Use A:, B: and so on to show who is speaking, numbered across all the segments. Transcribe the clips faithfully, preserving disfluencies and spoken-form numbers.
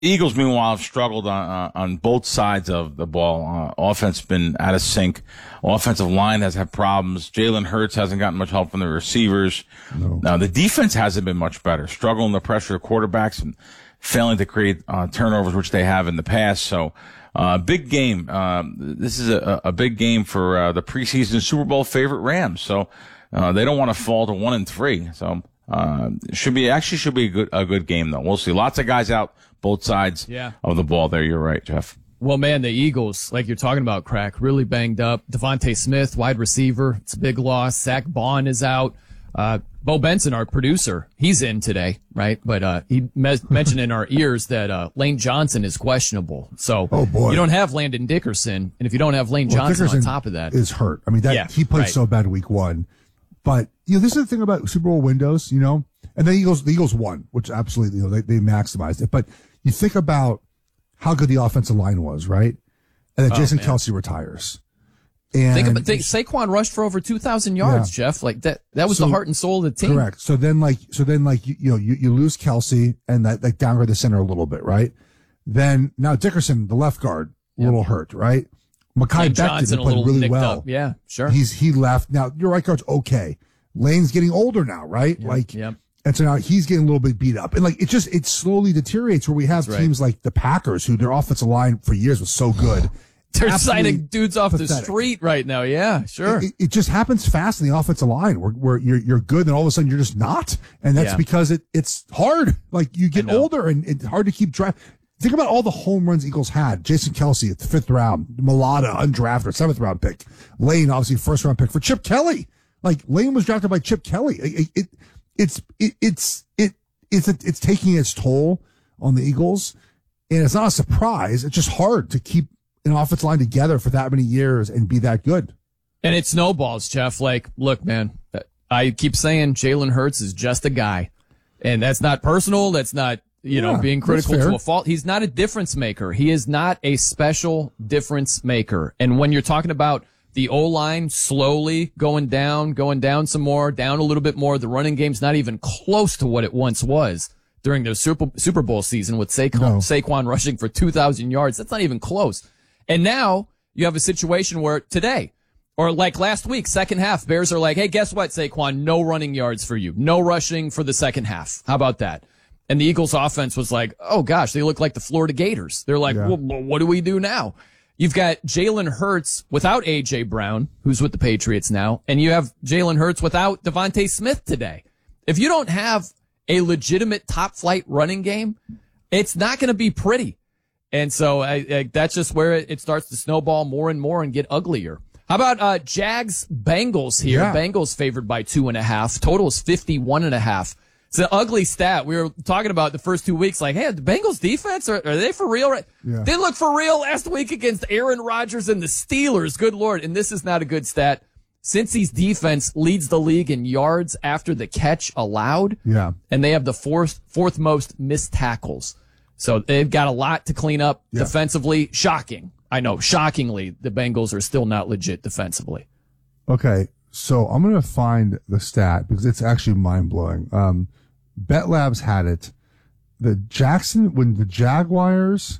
A: Eagles, meanwhile, have struggled on uh, on both sides of the ball. Uh, offense has been out of sync. Offensive line has had problems. Jalen Hurts hasn't gotten much help from the receivers. No. Now, the defense hasn't been much better, struggling to pressure quarterbacks and failing to create uh, turnovers, which they have in the past. So, uh, big game. Um, this is a, a big game for uh, the preseason Super Bowl favorite Rams. So, uh, they don't want to fall to one and three. So, uh, it should be actually should be a good a good game though. We'll see. Lots of guys out both sides
B: yeah.
A: of the ball there. You're right, Jeff.
B: Well, man, the Eagles, like you're talking about, Crack, really banged up. Devontae Smith, wide receiver, it's a big loss. Zach Bond is out. Uh, Bo Benson, our producer, he's in today, right? But uh, he me- mentioned in our ears that uh, Lane Johnson is questionable. So
C: oh boy.
B: You don't have Landon Dickerson, and if you don't have Lane
C: well,
B: Johnson
C: Dickerson
B: on top of that,
C: is hurt. I mean, that
B: yeah,
C: he played
B: right.
C: so bad week one. But you know, this is the thing about Super Bowl windows, you know, and the Eagles, the Eagles won, which absolutely, you know, they, they maximized it. But you think about how good the offensive line was, right? And then
B: oh,
C: Jason
B: man.
C: Kelce retires. And
B: think about think, Saquon rushed for over two thousand yards, yeah. Jeff. Like that, that was
C: so,
B: the heart and soul of the team.
C: Correct. So then like, so then like, you, you know, you, you lose Kelce and that, like downgrade the center a little bit, right? Then now Dickerson, the left guard, a
B: yep.
C: little hurt, right? Mekhi Becton played really well.
B: Up. Yeah, sure.
C: He's, he left. Now your right guard's okay. Lane's getting older now, right?
B: Yep.
C: Like,
B: yep.
C: And so now he's getting a little bit beat up. And like, it just, it slowly deteriorates where we have
B: That's
C: teams
B: right.
C: like the Packers, who their offensive line for years was so good.
B: They're signing dudes off
C: pathetic.
B: the street right now. Yeah, sure.
C: It, it just happens fast in the offensive line where, where you're, you're good and all of a sudden you're just not. And that's
B: yeah.
C: because it, it's hard. Like you get older and it's hard to keep track. Think about all the home runs Eagles had. Jason Kelce at the fifth round, Mulata, undrafted, seventh round pick. Lane, obviously first round pick for Chip Kelly. Like Lane was drafted by Chip Kelly. It, it, it's, it, it's, it, it's, it's taking its toll on the Eagles. And it's not a surprise. It's just hard to keep an offensive line together for that many years and be that good.
B: And it snowballs, Jeff. Like, look, man, I keep saying Jalen Hurts is just a guy. And that's not personal. That's not, you
C: yeah,
B: know, being critical to a fault. He's not a difference maker. He is not a special difference maker. And when you're talking about the O-line slowly going down, going down some more, down a little bit more, the running game's not even close to what it once was during the Super, Super Bowl season with Saquon, no. Saquon rushing for two thousand yards. That's not even close. And now you have a situation where today, or like last week, second half, Bears are like, hey, guess what, Saquon? No running yards for you. No rushing for the second half. How about that? And the Eagles offense was like, oh gosh, they look like the Florida Gators. They're like, yeah. well, what do we do now? You've got Jalen Hurts without A J Brown, who's with the Patriots now, and you have Jalen Hurts without Devontae Smith today. If you don't have a legitimate top flight running game, it's not going to be pretty. And so I, I, that's just where it, it starts to snowball more and more and get uglier. How about uh Jags Bengals here?
C: Yeah.
B: Bengals favored by two and a half. Total is fifty-one and a half. It's an ugly stat. We were talking about the first two weeks, like, hey, the Bengals defense, are, are they for real? Right?
C: Yeah.
B: They look for real last week against Aaron Rodgers and the Steelers. Good Lord. And this is not a good stat. Cincy's defense leads the league in yards after the catch allowed.
C: Yeah.
B: And they have the fourth, fourth most missed tackles. So they've got a lot to clean up yeah. defensively. Shocking. I know, shockingly, the Bengals are still not legit defensively.
C: Okay, so I'm going to find the stat because it's actually mind-blowing. Um, Bet Labs had it. The Jackson, when the Jaguars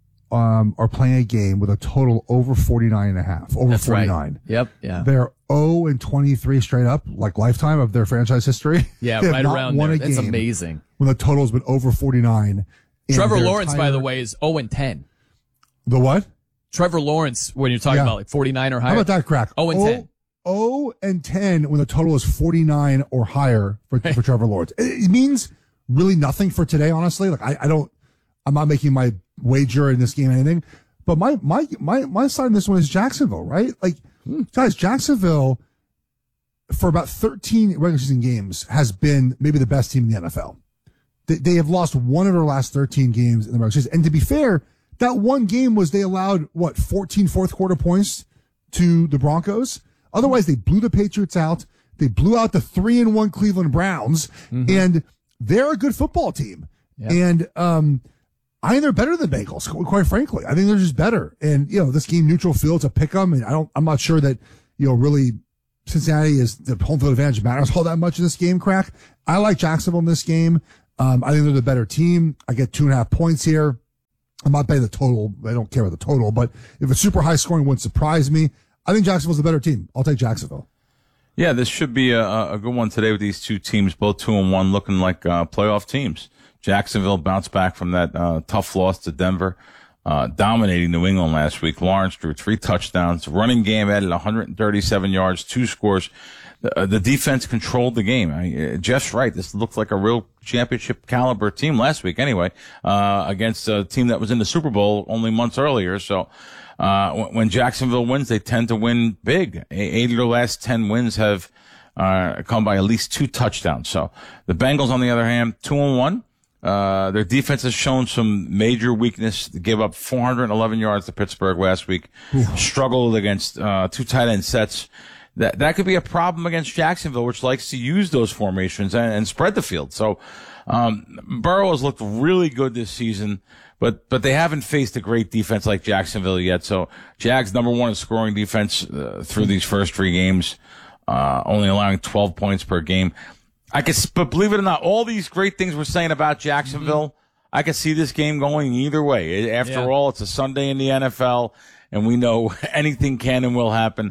C: um, are playing a game with a total over forty-nine and a half, over
B: That's
C: forty-nine.
B: Right. Yep, yeah.
C: They're oh and twenty-three straight up, like lifetime of their franchise history.
B: Yeah,
C: they
B: right around there. That's
C: game
B: amazing.
C: When the total's been over forty-nine.
B: Trevor Lawrence, entire... by the way, is oh and ten.
C: The what?
B: Trevor Lawrence, when you're talking yeah. about like forty-nine or higher.
C: How about that, Crack?
B: oh and ten.
C: oh and ten when the total is forty-nine or higher for, for Trevor Lawrence. It, it means really nothing for today, honestly. Like, I, I don't, I'm not making my wager in this game or anything, but my, my, my, my side in this one is Jacksonville, right? Like, hmm. guys, Jacksonville for about thirteen regular season games has been maybe the best team in the N F L. They, they have lost one of their last thirteen games in the regular season. And to be fair, that one game was they allowed, what, fourteen fourth quarter points to the Broncos. Otherwise, they blew the Patriots out. They blew out the three and one Cleveland Browns. Mm-hmm. And they're a good football team. Yep. And um, I think they're better than Bengals, quite frankly. I think they're just better. And, you know, this game, neutral field's a pick 'em. And I don't, I'm not sure that, you know, really Cincinnati is the home field advantage matters all that much in this game, Crack. I like Jacksonville in this game. Um, I think they're the better team. I get two and a half points here. I'm not betting the total. I don't care about the total, but if it's super high scoring wouldn't surprise me. I think Jacksonville's the better team. I'll take Jacksonville.
A: Yeah, this should be a, a good one today with these two teams, both two and one, looking like uh, playoff teams. Jacksonville bounced back from that uh, tough loss to Denver, uh, dominating New England last week. Lawrence drew three touchdowns. Running game added one hundred thirty-seven yards, two scores. The, uh, the defense controlled the game. I, uh, Jeff's right. This looked like a real championship caliber team last week anyway, uh, against a team that was in the Super Bowl only months earlier. So, uh, when, when Jacksonville wins, they tend to win big. Eight of their last ten wins have, uh, come by at least two touchdowns. So the Bengals, on the other hand, two and one. Uh, their defense has shown some major weakness. They gave up four hundred eleven yards to Pittsburgh last week. Oof. Struggled against, uh, two tight end sets. That, that could be a problem against Jacksonville, which likes to use those formations and, and spread the field. So, um, Burrow has looked really good this season, but, but they haven't faced a great defense like Jacksonville yet. So, Jags number one in scoring defense, uh, through these first three games, uh, only allowing twelve points per game. I could, but believe it or not, all these great things we're saying about Jacksonville, mm-hmm. I could see this game going either way. After yeah. all, it's a Sunday in the N F L, and we know anything can and will happen.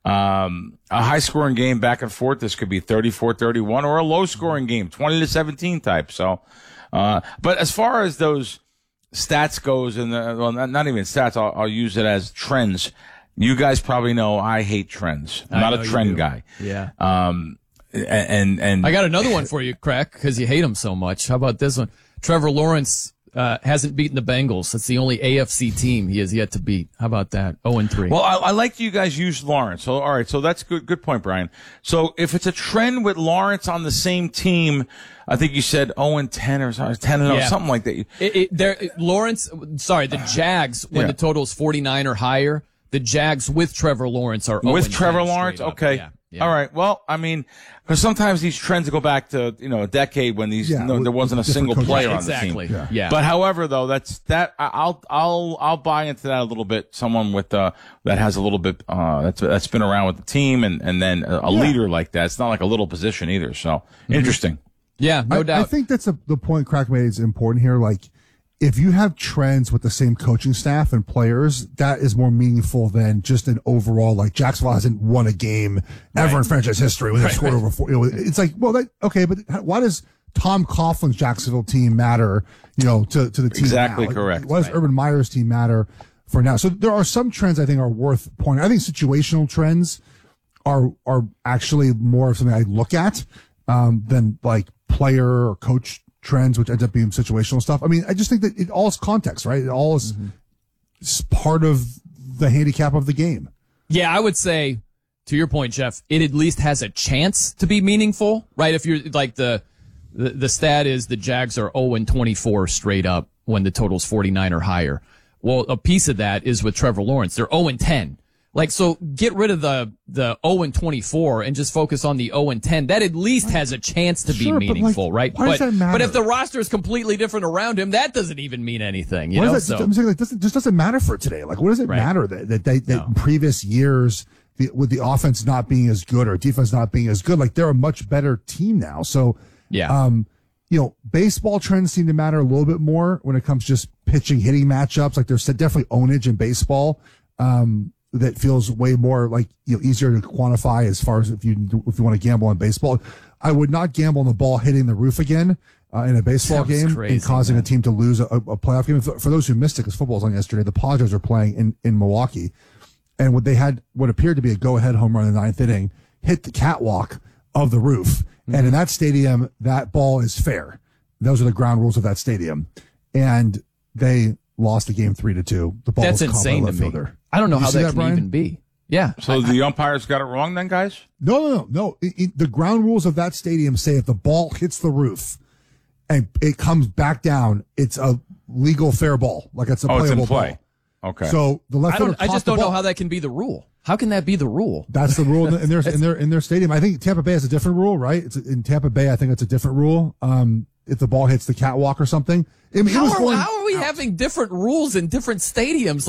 A: Um, a high scoring game back and forth. This could be thirty-four thirty-one or a low scoring game, twenty to seventeen type. So, uh, but as far as those stats goes, and well, not, not even stats, I'll, I'll use it as trends. You guys probably know I hate trends. I'm not a trend guy.
B: Yeah.
A: Um, and, and
B: I got another one for you, Crack, because you hate them so much. How about this one? Trevor Lawrence uh, hasn't beaten the Bengals. That's the only A F C team he has yet to beat. How about that? oh and three.
A: Well, I, I like you guys use Lawrence. So, all right. So that's good. Good point, Brian. So if it's a trend with Lawrence on the same team, I think you said oh and ten or ten and oh, yeah. something like that.
B: It, it, there, Lawrence, sorry, the Jags, when yeah. the total is forty-nine or higher, the Jags with Trevor Lawrence are
A: with Trevor Lawrence. Okay.
B: Yeah. Yeah.
A: All right. Well, I mean, because sometimes these trends go back to, you know, a decade when these,
C: yeah,
A: no, there wasn't a single
C: coaches.
A: player on
B: exactly.
A: the team.
B: Yeah. yeah.
A: But however, though, that's that. I'll I'll I'll buy into that a little bit. Someone with uh that has a little bit uh that's that's been around with the team, and and then a, a yeah. leader like that. It's not like a little position either. So mm-hmm. interesting.
B: Yeah, no
C: I,
B: doubt.
C: I think that's a, the point Crack made is important here. Like, if you have trends with the same coaching staff and players, that is more meaningful than just an overall, like, Jacksonville hasn't won a game ever right. in franchise history when they've right, scored right. over four. You know, it's like, well, that, okay, but why does Tom Coughlin's Jacksonville team matter, you know, to, to the team
A: Exactly
C: now?
A: correct.
C: Like, why does
A: right.
C: Urban Meyer's team matter for now? So there are some trends I think are worth pointing. I think situational trends are, are actually more of something I look at, um, than like player or coach trends, which ends up being situational stuff. I mean, I just think that it all is context, right? It all is mm-hmm. part of the handicap of the game.
B: Yeah, I would say, to your point, Jeff, it at least has a chance to be meaningful, right? If you're like the the, the stat is the Jags are oh and twenty-four straight up when the total's forty-nine or higher. Well, a piece of that is with Trevor Lawrence. They're oh and ten. Like, so get rid of the, the oh and twenty-four and just focus on the oh and ten. That at least has a chance to
C: sure,
B: be meaningful,
C: but like,
B: right?
C: Why
B: but,
C: does that matter?
B: But if the roster is completely different around him, that doesn't even mean anything, you
C: why
B: know?
C: That,
B: so,
C: I'm saying, like, this just doesn't matter for today. Like, what does it
B: right.
C: matter that, that, they, that
B: no.
C: in previous years, the, with the offense not being as good or defense not being as good, like, they're a much better team now. So,
B: yeah.
C: um, you know, baseball trends seem to matter a little bit more when it comes to just pitching, hitting matchups. Like, there's definitely ownage in baseball. Um, that feels way more like, you know, easier to quantify as far as if you if you want to gamble on baseball. I would not gamble on the ball hitting the roof again uh, in a baseball
B: Sounds
C: game
B: crazy,
C: and causing
B: man.
C: a team to lose a, a playoff game. For, for those who missed it, because football was on yesterday, the Padres are playing in, in Milwaukee, and what they had what appeared to be a go-ahead home run in the ninth inning hit the catwalk of the roof, mm-hmm. and in that stadium, that ball is fair. Those are the ground rules of that stadium, and they lost the game three to two. The ball
B: That's
C: was caught by
B: insane
C: left
B: to me.
C: fielder.
B: I don't know
C: Did
B: how
C: you see
B: that,
C: that,
B: can
C: Brian?
B: even be. Yeah.
A: So
B: I,
A: the umpires got it wrong then, guys?
C: No, no, no, no. It, it, the ground rules of that stadium say if the ball hits the roof and it comes back down, it's a legal fair ball. Like it's a
A: Oh, it's
C: playable
A: in play.
C: ball.
A: Okay.
C: So the left
B: I,
C: fielder
B: don't, I
C: caught
B: just
C: the
B: don't know
C: ball.
B: how that can be the rule. How can that be the rule?
C: That's the rule in, the, in their in their in their stadium. I think Tampa Bay has a different rule, right? It's in Tampa Bay. I think it's a different rule. Um, if the ball hits the catwalk or something. I mean,
B: how,
C: it was
B: are,
C: going
B: how are we
C: out.
B: having different rules in different stadiums? Like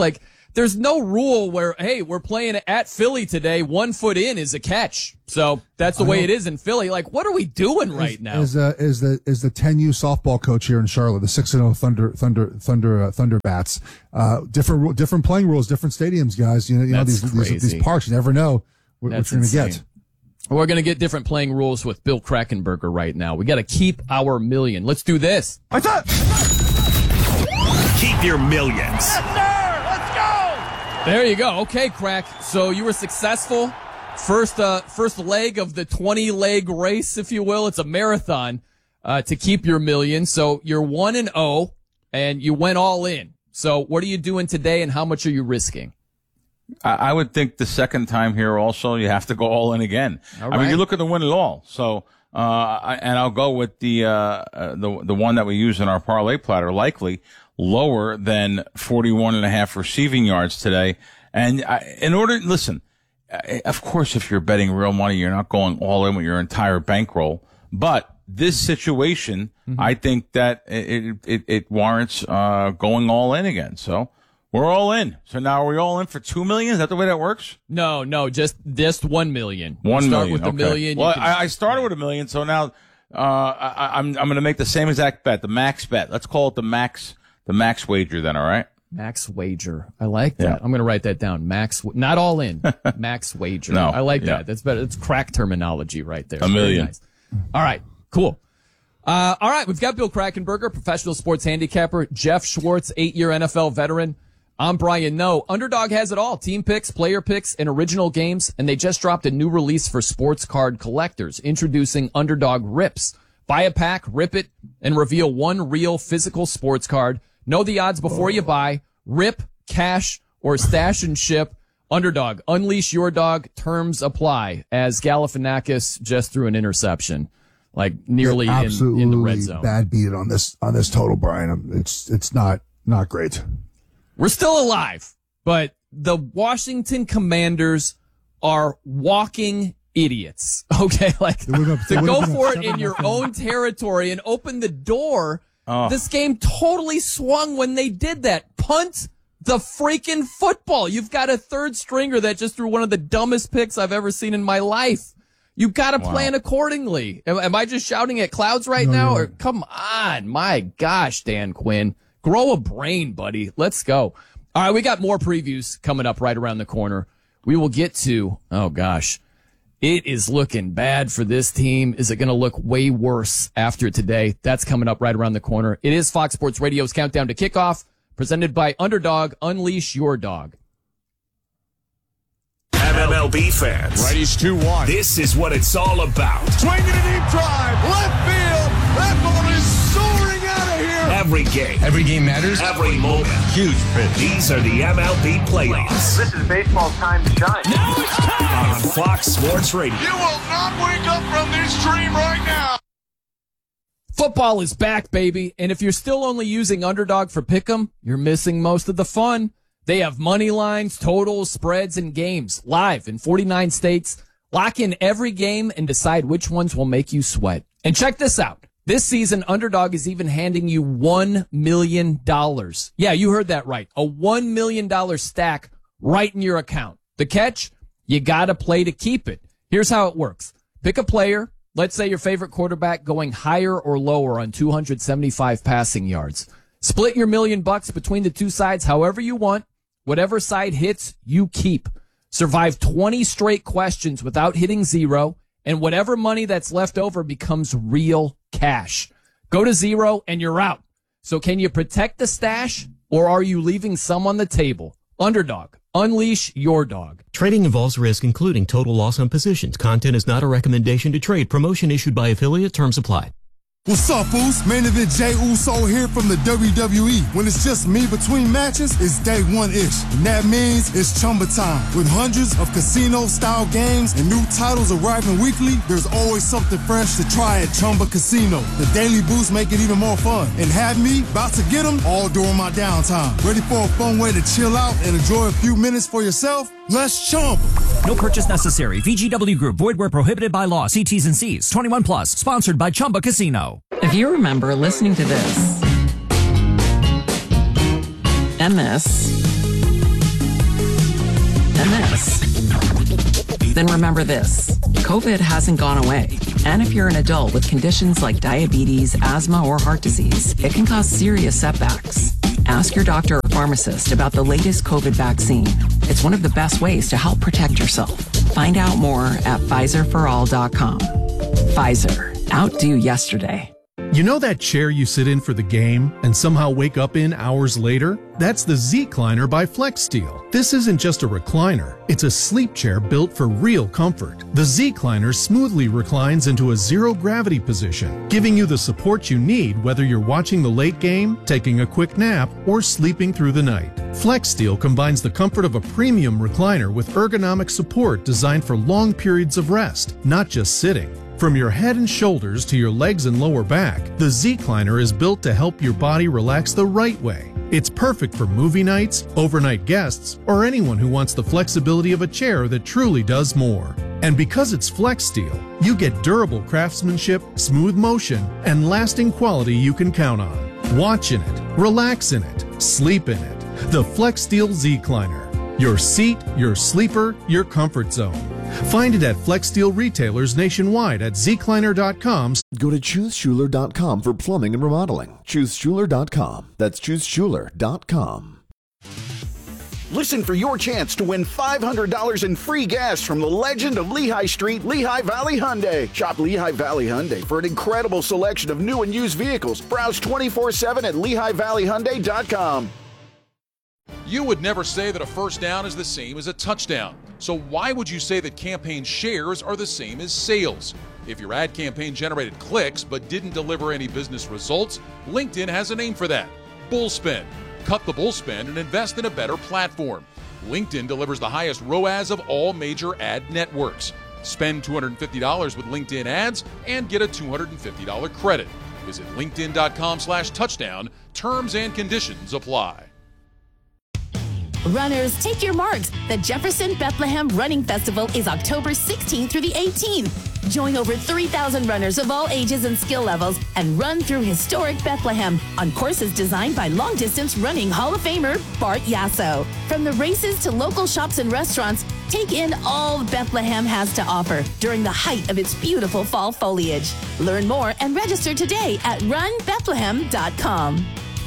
B: there's no rule where, hey, we're playing at Philly today. One foot in is a catch. So that's the way it is in Philly. Like, what are we doing right
C: is,
B: now?
C: Is, uh, is the is the ten U softball coach here in Charlotte, the six and zero Thunder Thunder Thunder uh, Thunderbats? Uh, different different playing rules, different stadiums, guys. You know, you
B: That's
C: know these, these these parks. You never know what, what you're going to get.
B: We're going to get different playing rules with Bill Krackomberger right now. We got to keep our million. Let's do this.
D: I thought. Keep your millions.
E: Yes, sir. Let's go.
B: There you go. Okay, Crack. So you were successful. First, uh, first leg of the twenty leg race, if you will. It's a marathon, uh, to keep your million. So you're one and oh, and you went all in. So what are you doing today, and how much are you risking?
A: I would think the second time here also you have to go all in again.
B: All
A: I
B: right.
A: mean, you're looking to win it all. So, uh, I, and I'll go with the, uh, uh, the, the one that we use in our parlay platter, likely lower than forty-one and a half receiving yards today. And I, in order, listen, of course, if you're betting real money, you're not going all in with your entire bankroll. But this situation, mm-hmm. I think that it, it, it warrants, uh, going all in again. So, we're all in. So now are we all in for two million? Is that the way that works?
B: No, no, just just one million.
A: One
B: start
A: million.
B: with the
A: okay.
B: million.
A: Well,
B: can...
A: I, I started with a million, so now uh, I, I'm I'm going to make the same exact bet, the max bet. Let's call it the max the max wager. Then, all right?
B: Max wager. I like that.
A: Yeah.
B: I'm going to write that down. Max, not all in. Max wager.
A: No,
B: I like
A: yeah.
B: that. That's better. It's crack terminology right there.
A: A million.
B: Nice. All right. Cool. Uh, all right. We've got Bill Krackomberger, professional sports handicapper. Jeff Schwartz, eight-year N F L veteran. I'm Brian Noe. Underdog has it all. Team picks, player picks, and original games. And they just dropped a new release for sports card collectors, introducing Underdog Rips. Buy a pack, rip it, and reveal one real physical sports card. Know the odds before you buy. Rip, cash, or stash and ship. Underdog. Unleash your dog. Terms apply. As Galifianakis just threw an interception, like nearly
C: yeah,
B: in, in the red zone.
C: Bad beat on this on this total, Brian. It's it's not not great.
B: We're still alive, but the Washington Commanders are walking idiots. Okay, like
C: have,
B: to go for it in your own territory and open the door. Oh. This game totally swung when they did that. Punt the freaking football. You've got a third stringer that just threw one of the dumbest picks I've ever seen in my life. You've got to wow. plan accordingly. Am, am I just shouting at clouds right no, now? Or come on, my gosh, Dan Quinn. Grow a brain, buddy. Let's go. All right, we got more previews coming up right around the corner. We will get to, oh gosh, it is looking bad for this team. Is it going to look way worse after today? That's coming up right around the corner. It is Fox Sports Radio's Countdown to Kickoff, presented by Underdog. Unleash your dog.
D: M L B fans.
E: Righties two one.
D: This is what it's all about.
E: Swinging a deep drive. Left field. That ball is soaring out of here.
D: Every game.
E: Every game matters.
D: Every moment.
E: Huge pitch.
D: These are the M L B playoffs.
F: This is baseball's time to shine.
D: Now it's time. On Fox Sports Radio.
E: You will not wake up from this dream right now.
B: Football is back, baby. And if you're still only using Underdog for Pick'em, you're missing most of the fun. They have money lines, totals, spreads, and games live in forty-nine states. Lock in every game and decide which ones will make you sweat. And check this out. This season, Underdog is even handing you one million dollars. Yeah, you heard that right. A one million dollars stack right in your account. The catch? You gotta play to keep it. Here's how it works. Pick a player. Let's say your favorite quarterback going higher or lower on two hundred seventy-five passing yards. Split your million bucks between the two sides however you want. Whatever side hits, you keep. Survive twenty straight questions without hitting zero, and whatever money that's left over becomes real cash. Go to zero and you're out. So can you protect the stash, or are you leaving some on the table? Underdog. Unleash your dog.
G: Trading involves risk, including total loss on positions. Content is not a recommendation to trade. Promotion issued by affiliate. Terms apply.
H: What's up, Foos? Main event Jey Uso here from the W W E. When it's just me between matches, it's day one-ish. And that means it's Chumba time. With hundreds of casino-style games and new titles arriving weekly, there's always something fresh to try at Chumba Casino. The daily boosts make it even more fun. And have me about to get them all during my downtime. Ready for a fun way to chill out and enjoy a few minutes for yourself? Let's Chumba.
I: No purchase necessary. V G W Group. Void where prohibited by law. See T's and C's. twenty-one plus. Sponsored by Chumba Casino.
J: If you remember listening to this and this and this. Then remember this. COVID hasn't gone away. And if you're an adult with conditions like diabetes, asthma, or heart disease, it can cause serious setbacks. Ask your doctor or pharmacist about the latest COVID vaccine. It's one of the best ways to help protect yourself. Find out more at Pfizer for all dot com. Pfizer. Outdo yesterday.
K: You know that chair you sit in for the game and somehow wake up in hours later? That's the Z-Cliner by FlexSteel. This isn't just a recliner. It's a sleep chair built for real comfort. The Z-Cliner smoothly reclines into a zero-gravity position, giving you the support you need whether you're watching the late game, taking a quick nap, or sleeping through the night. FlexSteel combines the comfort of a premium recliner with ergonomic support designed for long periods of rest, not just sitting. From your head and shoulders to your legs and lower back, the Z-Cliner is built to help your body relax the right way. It's perfect for movie nights, overnight guests, or anyone who wants the flexibility of a chair that truly does more. And because it's FlexSteel, you get durable craftsmanship, smooth motion, and lasting quality you can count on. Watch in it, relax in it, sleep in it. The FlexSteel Z-Cliner. Your seat, your sleeper, your comfort zone. Find it at FlexSteel retailers nationwide at Z Cliner dot com.
L: Go to Choose Schuler dot com for plumbing and remodeling. Choose Schuler dot com. That's Choose Schuler dot com.
M: Listen for your chance to win five hundred dollars in free gas from the legend of Lehigh Street, Lehigh Valley Hyundai. Shop Lehigh Valley Hyundai for an incredible selection of new and used vehicles. Browse twenty-four seven at Lehigh Valley Hyundai dot com.
N: You would never say that a first down is the same as a touchdown. So why would you say that campaign shares are the same as sales? If your ad campaign generated clicks but didn't deliver any business results, LinkedIn has a name for that: bullspend. Cut the bullspend and invest in a better platform. LinkedIn delivers the highest R O A S of all major ad networks. Spend two hundred fifty dollars with LinkedIn ads and get a two hundred fifty dollars credit. Visit linkedin dot com slash touchdown. Terms and conditions apply.
O: Runners, take your marks. The Jefferson Bethlehem Running Festival is October sixteenth through the eighteenth. Join over three thousand runners of all ages and skill levels and run through historic Bethlehem on courses designed by long-distance running Hall of Famer Bart Yasso. From the races to local shops and restaurants, take in all Bethlehem has to offer during the height of its beautiful fall foliage. Learn more and register today at run bethlehem dot com.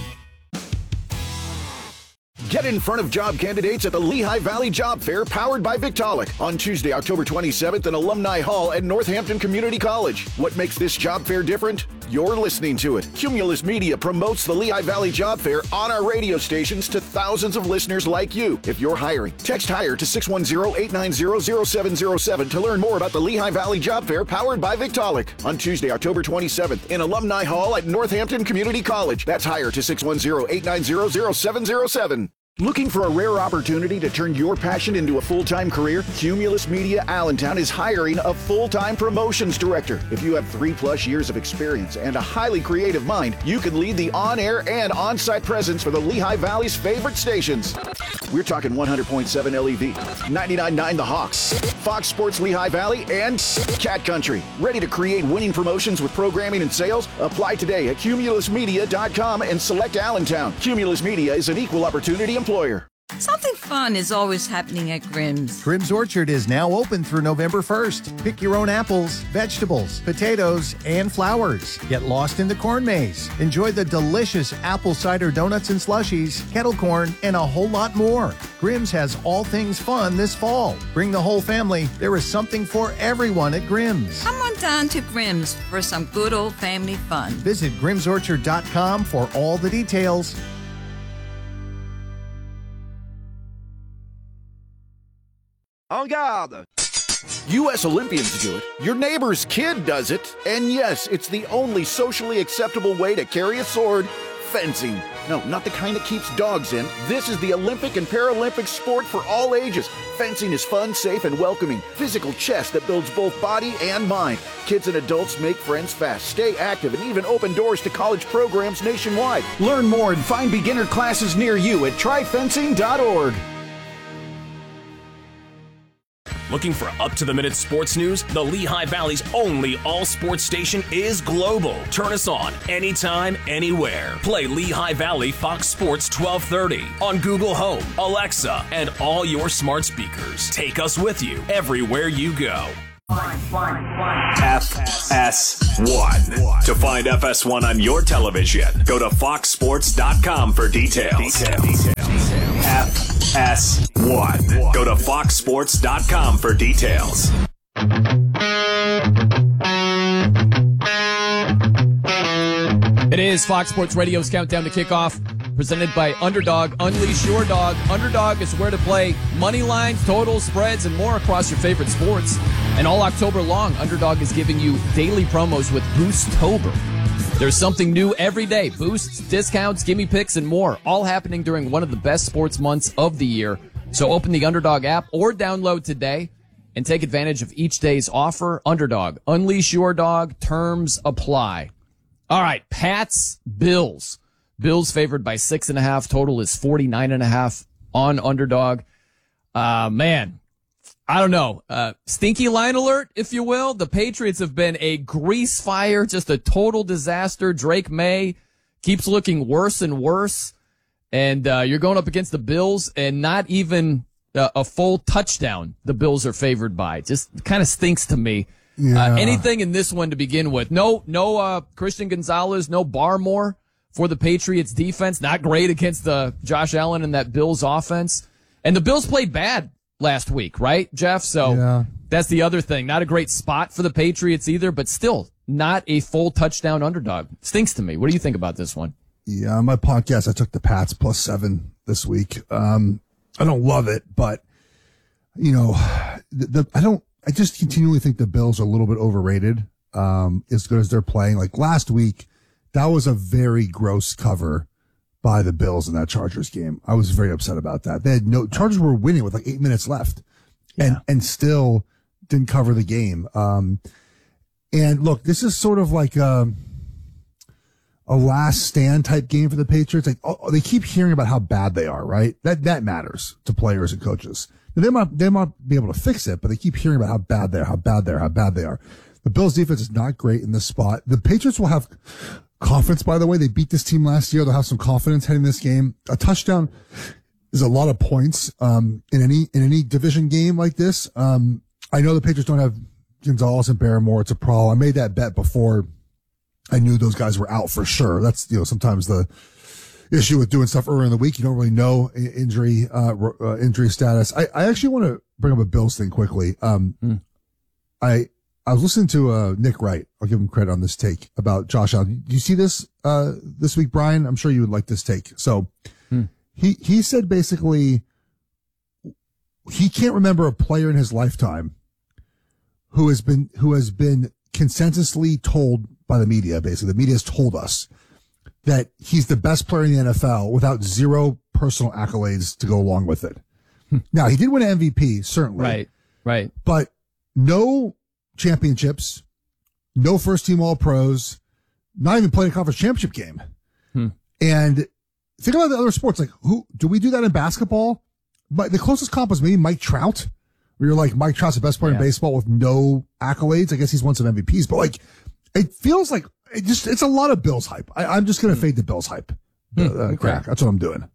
M: Get in front of job candidates at the Lehigh Valley Job Fair powered by Victaulic on Tuesday, October twenty-seventh in Alumni Hall at Northampton Community College. What makes this job fair different? You're listening to it. Cumulus Media promotes the Lehigh Valley Job Fair on our radio stations to thousands of listeners like you. If you're hiring, text HIRE to six one zero, eight nine zero, zero seven zero seven to learn more about the Lehigh Valley Job Fair powered by Victaulic on Tuesday, October twenty-seventh in Alumni Hall at Northampton Community College. That's HIRE to six one zero, eight nine zero, zero seven zero seven. Looking for a rare opportunity to turn your passion into a full-time career? Cumulus Media Allentown is hiring a full-time promotions director. If you have three plus years of experience and a highly creative mind, you can lead the on-air and on-site presence for the Lehigh Valley's favorite stations. We're talking one hundred point seven L E V, ninety-nine point nine The Hawks, Fox Sports Lehigh Valley, and Cat Country. Ready to create winning promotions with programming and sales? Apply today at cumulus media dot com and select Allentown. Cumulus Media is an equal opportunity employer.
P: Something fun is always happening at Grimm's.
Q: Grimm's Orchard is now open through November first. Pick your own apples, vegetables, potatoes, and flowers. Get lost in the corn maze. Enjoy the delicious apple cider donuts and slushies, kettle corn, and a whole lot more. Grimm's has all things fun this fall. Bring the whole family. There is something for everyone at Grimm's.
P: Come on down to Grimm's for some good old family fun.
Q: Visit grims orchard dot com for all the details.
M: En garde! U S Olympians do it. Your neighbor's kid does it. And yes, it's the only socially acceptable way to carry a sword: fencing. No, not the kind that keeps dogs in. This is the Olympic and Paralympic sport for all ages. Fencing is fun, safe, and welcoming. Physical chess that builds both body and mind. Kids and adults make friends fast, stay active, and even open doors to college programs nationwide. Learn more and find beginner classes near you at try fencing dot org.
R: Looking for up-to-the-minute sports news? The Lehigh Valley's only all-sports station is global. Turn us on anytime, anywhere. Play Lehigh Valley Fox Sports twelve thirty on Google Home, Alexa, and all your smart speakers. Take us with you everywhere you go.
D: F S one. To find F S one on your television, go to fox sports dot com for details. Details. F S one. Go to fox sports dot com for details.
B: It is Fox Sports Radio's Countdown to Kickoff, presented by Underdog. Unleash your dog. Underdog is where to play money lines, totals, spreads, and more across your favorite sports. And all October long, Underdog is giving you daily promos with Boostober. There's something new every day. Boosts, discounts, gimme picks, and more, all happening during one of the best sports months of the year. So open the Underdog app or download today and take advantage of each day's offer. Underdog. Unleash your dog. Terms apply. All right, Pats, Bills. Bills favored by six and a half. Total is forty-nine and a half on Underdog. Uh, man, I don't know. Uh, stinky line alert, if you will. The Patriots have been a grease fire, just a total disaster. Drake May keeps looking worse and worse. And, uh, you're going up against the Bills and not even uh, a full touchdown the Bills are favored by. Just kind of stinks to me.
C: Yeah.
B: Uh, anything in this one to begin with. No, no, uh, Christian Gonzalez, no Barmore for the Patriots defense. Not great against the Josh Allen and that Bills offense. And the Bills played bad last week, right, Jeff? So
C: yeah.
B: That's the other thing. Not a great spot for the Patriots either, but still not a full touchdown underdog. Stinks to me. What do you think about this one?
C: Yeah, on my podcast, I took the Pats plus seven this week. Um, I don't love it, but you know, the, the I don't. I just continually think the Bills are a little bit overrated. Um, as good as they're playing, like last week, that was a very gross cover by the Bills in that Chargers game. I was very upset about that. They had no Chargers were winning with like eight minutes left, and
B: Yeah.
C: and still didn't cover the game. Um, and look, this is sort of like a, a last stand type game for the Patriots. Like oh, they keep hearing about how bad they are, right? That that matters to players and coaches. They might, they might be able to fix it, but they keep hearing about how bad they are, how bad they are, how bad they are. The Bills defense is not great in this spot. The Patriots will have confidence, by the way. They beat this team last year. They'll have some confidence heading this game. A touchdown is a lot of points, um, in any, in any division game like this. Um, I know the Patriots don't have Gonzalez and Barrymore. It's a problem. I made that bet before I knew those guys were out for sure. That's, you know, sometimes the issue with doing stuff earlier in the week. You don't really know injury, uh, uh injury status. I, I actually want to bring up a Bills thing quickly. Um,
B: mm.
C: I, I was listening to, uh, Nick Wright. I'll give him credit on this take about Josh Allen. Do you see this, uh, this week, Brian? I'm sure you would like this take. So
B: mm.
C: he, he said basically he can't remember a player in his lifetime who has been, who has been consensusly told by the media. Basically, the media has told us that he's the best player in the N F L without zero personal accolades to go along with it. Now, he did win an M V P, certainly.
B: Right, right.
C: But no championships, no first team all pros, not even playing a conference championship game.
B: Hmm.
C: And think about the other sports. Like, who, do we do that in basketball? But the closest comp was maybe Mike Trout, where you're like, Mike Trout's the best player
B: Yeah.
C: in baseball with no accolades. I guess he's won some M V Ps, but like, it feels like it just, it's a lot of Bills hype. I, I'm just going to fade the Bills hype.
B: Hmm,
C: Uh,
B: okay.
C: crack. That's what I'm doing.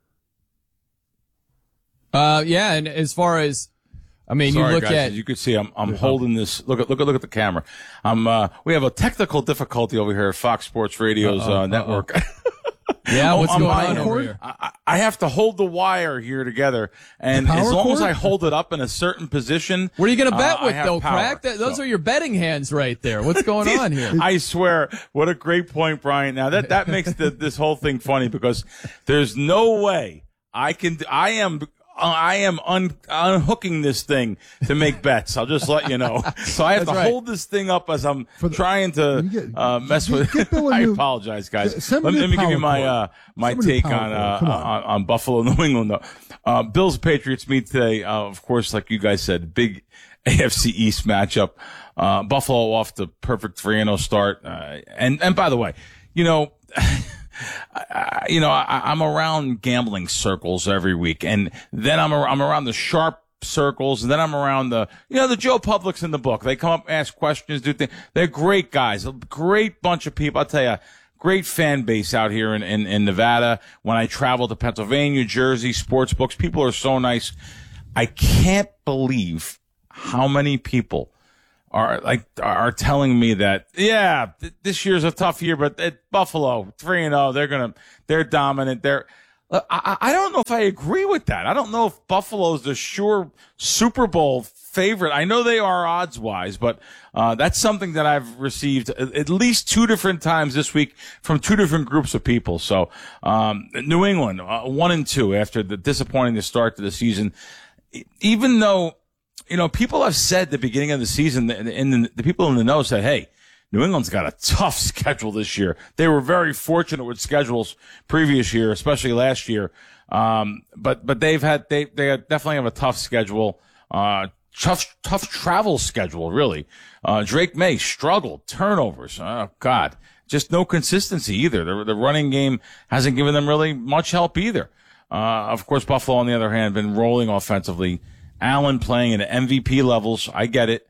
B: Uh, yeah, and as far as, I mean,
A: Sorry,
B: you look
A: guys,
B: at,
A: as you can see, I'm I'm holding this. Look at look at look at the camera. I'm uh, we have a technical difficulty over here at Fox Sports Radio's
B: Uh-oh,
A: uh, network.
B: yeah, what's
A: on
B: going
A: my
B: on
A: end,
B: over here?
A: I, I have to hold the wire here together, and
C: The power
A: as long as
C: cord?
A: I hold it up in a certain position,
B: What are you going to bet
A: uh, I
B: with,
A: have
B: though,
A: power.
B: Crack? That, those
A: So-
B: are your betting hands right there. What's going on here?
A: I swear, what a great point, Brian. Now that that makes the, this whole thing funny because there's no way I can. I am. I am un, unhooking this thing to make bets. I'll just let you know. So I have
B: That's
A: to
B: right.
A: hold this thing up as I'm
C: For the-
A: trying to
C: You get-
A: uh, mess
C: get-
A: with.
C: get Bill a
A: I
C: new-
A: apologize, guys.
C: Send me
A: Let,
C: a
A: let me give you
C: power
A: my
C: cord.
A: uh, my
C: Send me a
A: take
C: power
A: on, uh,
C: cord. Come on.
A: on on Buffalo, New England. Though. Uh, Bills Patriots meet today. Uh, of course, like you guys said, big A F C East matchup. Uh, Buffalo off the perfect three and oh start. Uh, and and by the way, you know. I, you know, I, I'm around gambling circles every week, and then I'm ar- I'm around the sharp circles, and then I'm around the, you know, the Joe Publics in the book. They come up, ask questions, do things. They're great guys, a great bunch of people. I'll tell you, great fan base out here in, in, in Nevada. When I travel to Pennsylvania, Jersey, sports books, people are so nice. I can't believe how many people are like are telling me that, yeah, th- this year's a tough year, but at Buffalo, three and oh, they're gonna, they're dominant. They're, I, I don't know if I agree with that. I don't know if Buffalo's the sure Super Bowl favorite. I know they are odds wise, but uh, that's something that I've received at least two different times this week from two different groups of people. So um, New England, uh, one and two after the disappointing start to the season, even though. You know, people have said at the beginning of the season, and the, the people in the know said, hey, New England's got a tough schedule this year. They were very fortunate with schedules previous year, especially last year. Um, but, but they've had, they, they definitely have a tough schedule, uh, tough, tough travel schedule, really. Uh, Drake May struggled, turnovers. Oh, God. Just no consistency either. The, the running game hasn't given them really much help either. Uh, of course, Buffalo, on the other hand, been rolling offensively. Allen playing at M V P levels. I get it.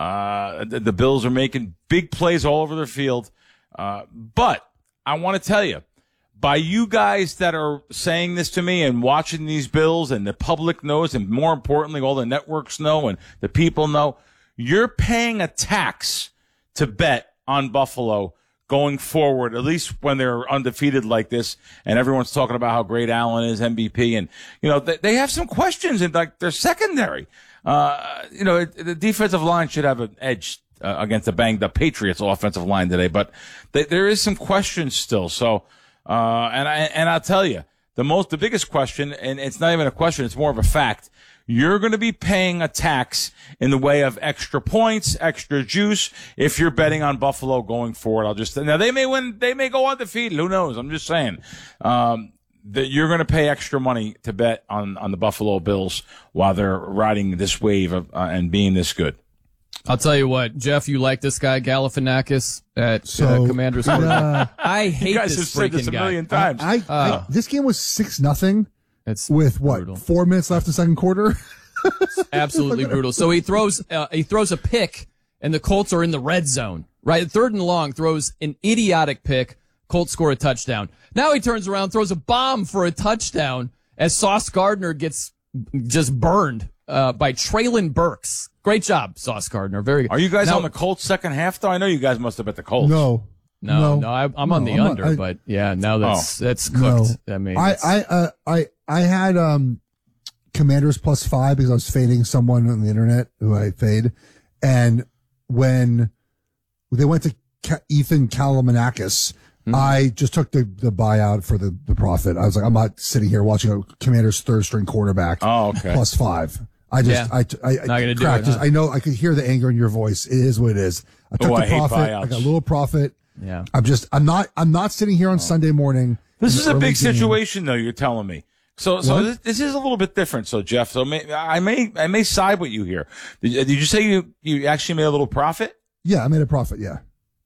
A: Uh, the, the Bills are making big plays all over their field. Uh, but I want to tell you, by you guys that are saying this to me and watching these Bills, and the public knows, and more importantly, all the networks know and the people know, you're paying a tax to bet on Buffalo going forward, at least when they're undefeated like this, and everyone's talking about how great Allen is, M V P, and, you know, they, they have some questions in, like, their secondary. Uh, you know, it, the defensive line should have an edge uh, against the banged-up Patriots offensive line today, but they, there is some questions still. So, uh, and I, and I'll tell you, the most, the biggest question, and it's not even a question, it's more of a fact, you're going to be paying a tax in the way of extra points, extra juice, if you're betting on Buffalo going forward. I'll just, now they may win, they may go undefeated. Who knows? I'm just saying, um, that you're going to pay extra money to bet on, on the Buffalo Bills while they're riding this wave of, uh, and being this good.
B: I'll tell you what, Jeff, you like this guy, Galifianakis at
C: So,
B: uh, Commanders.
C: uh,
B: I hate
A: You guys
B: this
A: have said
B: freaking
A: this a
B: guy.
A: million times.
C: I, I,
B: Uh,
C: this game was six nothing.
B: It's
C: with what
B: brutal.
C: four minutes left in the second quarter.
B: Absolutely brutal. So he throws uh, he throws a pick, and the Colts are in the red zone. Right, third and long, throws an idiotic pick. Colts score a touchdown. Now he turns around, throws a bomb for a touchdown as Sauce Gardner gets just burned uh, by Traylon Burks. Great job, Sauce Gardner. Very good.
A: Are you guys
B: now,
A: on the Colts second half, though? I know you guys must have bet the Colts.
C: No.
B: No,
C: No.
B: no, I, I'm on
C: No,
B: the
C: I'm
B: under,
C: not- I-
B: but yeah, now that's
A: Oh.
B: that's
C: No.
B: cooked. I mean,
C: I
B: it's-
C: I uh, I I had um Commanders plus five because I was fading someone on the internet who I fade, and when they went to Ka- Ethan Kalimanakis,
B: Mm-hmm.
C: I just took the the buyout for the the profit. I was like, I'm not sitting here watching a Commanders third string quarterback.
A: Oh, okay.
C: Plus five. I just
B: Yeah.
C: I I, I
B: Not gonna do
C: cracked.
B: it,
C: Just,
B: huh?
C: I know I could hear the anger in your voice. It is what it is. I took
A: Oh,
C: the
A: I hate
C: profit. I
A: buyouts.
C: got a little profit.
B: yeah.
C: I'm just I'm not I'm not sitting here on Sunday morning.
A: This
C: in
A: is
C: the
A: a
C: early
A: big
C: game.
A: situation, though. You're telling me. So, so
C: What?
A: this, this is a little bit different. So, Jeff, so may, I may, I may side with you here. Did, did you say you, you actually made a little profit?
C: Yeah, I made a profit. Yeah.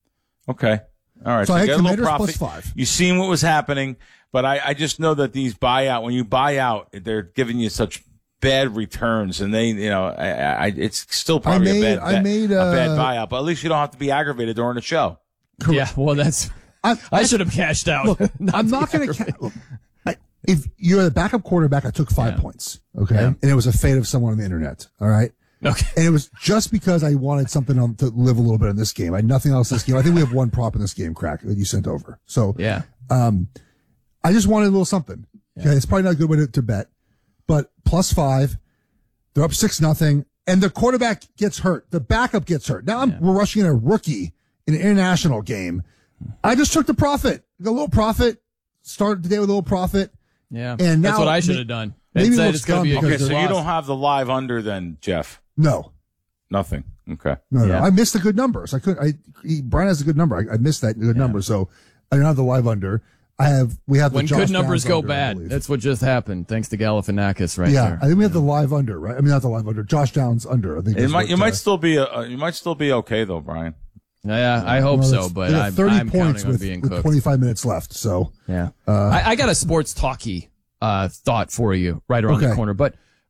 A: Okay. All right.
C: So I had
A: you got a little
C: Commanders
A: profit.
C: plus five.
A: You seen what was happening, but I, I just know that these buyout, when you buy out, they're giving you such bad returns, and they, you know, I, I, it's still probably
C: I made-
A: a bad,
C: I
A: bet-
C: made,
A: a bad
C: uh,
A: buyout. But at least you don't have to be aggravated during the show.
B: Yeah, well, that's.
C: I,
B: I should have cashed out.
C: Look, I'm not going to. Ca- look, I- if you're the backup quarterback, I took five
B: Yeah.
C: points. Okay,
B: Yeah.
C: and it was a fate of someone on the internet. All right.
B: Okay.
C: And it was just because I wanted something on, to live a little bit in this game. I had nothing else in this game. I think we have one prop in this game, Crack, that you sent over. So
B: Yeah.
C: um, I just wanted a little something. Okay, it's probably not a good way to, to bet, but plus five, they're up six nothing, and the quarterback gets hurt. The backup gets hurt. Now I'm
B: Yeah.
C: we're rushing in a rookie in an international game. I just took the profit, the little profit. Started the day with a little profit.
B: Yeah.
C: And
B: that's
C: now
B: what I should
C: may-
B: have done.
C: maybe
B: It
C: it
B: said
C: looks
B: it's going to be a
C: dumb
A: Okay,
B: good
A: so you
B: loss.
A: don't have the live under then, Jeff?
C: No,
A: Nothing. Okay.
C: no, no.
B: Yeah.
C: I missed the good numbers. I couldn't. I he, Brian has a good number. I, I missed that good number. So I don't have the live under. I have. We have the
B: When
C: Josh
B: good numbers
C: Downs
B: go
C: under, I
B: bad,
C: believe.
B: that's what just happened. Thanks to Galifianakis right
C: yeah.
B: there.
C: I think we have the live under, right? I mean, not the live under. Josh Downs under. I think
A: It
C: is
A: might,
C: what,
A: you
C: uh,
A: might still be, uh, you might still be okay though, Brian.
B: Yeah, I hope
C: well,
B: so,
C: that's-
B: but
C: they got
B: I'm,
C: thirty
B: I'm
C: points
B: counting on
C: with,
B: being
C: with
B: cooked.
C: twenty-five minutes left. So
B: Yeah.
C: uh,
B: I, I got a sports talky uh, thought for you right around the
C: Okay.
B: corner. But